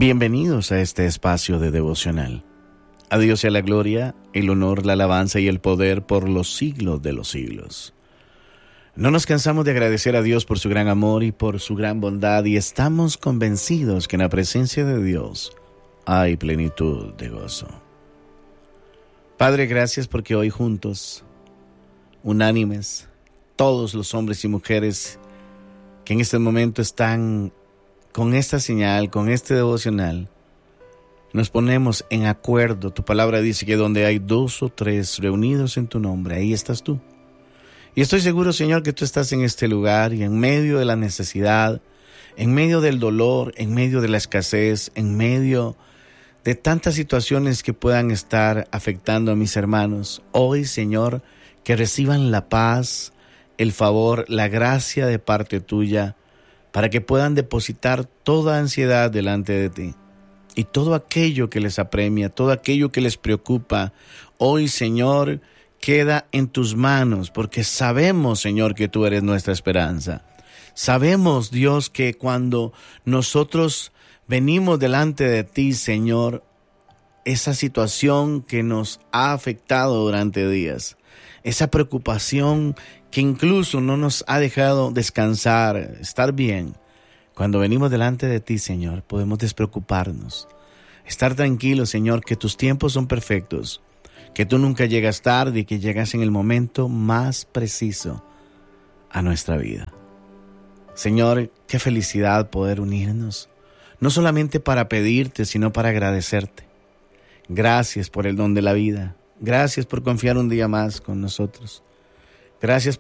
Bienvenidos a este espacio de devocional. A Dios sea la gloria, el honor, la alabanza y el poder por los siglos de los siglos. No nos cansamos de agradecer a Dios por su gran amor y por su gran bondad, y estamos convencidos que en la presencia de Dios hay plenitud de gozo. Padre, gracias porque hoy juntos, unánimes, todos los hombres y mujeres que en este momento están con esta señal, con este devocional, nos ponemos en acuerdo. Tu palabra dice que donde hay 2 o 3 reunidos en tu nombre, ahí estás tú. Y estoy seguro, Señor, que tú estás en este lugar y en medio de la necesidad, en medio del dolor, en medio de la escasez, en medio de tantas situaciones que puedan estar afectando a mis hermanos. Hoy, Señor, que reciban la paz, el favor, la gracia de parte tuya, para que puedan depositar toda ansiedad delante de ti. Y todo aquello que les apremia, todo aquello que les preocupa, hoy, Señor, queda en tus manos, porque sabemos, Señor, que tú eres nuestra esperanza. Sabemos, Dios, que cuando nosotros venimos delante de ti, Señor, esa situación que nos ha afectado durante días, esa preocupación que incluso no nos ha dejado descansar, estar bien, cuando venimos delante de ti, Señor, podemos despreocuparnos, estar tranquilos, Señor, que tus tiempos son perfectos, que tú nunca llegas tarde y que llegas en el momento más preciso a nuestra vida. Señor, qué felicidad poder unirnos, no solamente para pedirte, sino para agradecerte. Gracias por el don de la vida. Gracias por confiar un día más con nosotros. Gracias